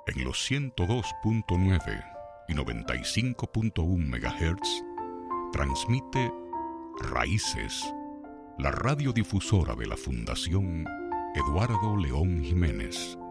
En los 102.9 y 95.1 MHz transmite Raíces, la radiodifusora de la Fundación Eduardo León Jiménez.